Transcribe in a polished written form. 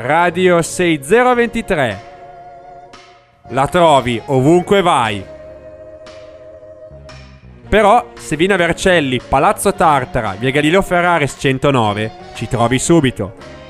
Radio 6023. La trovi ovunque vai. Però se vieni a Vercelli, Palazzo Tartara, via Galileo Ferraris 109, ci trovi subito.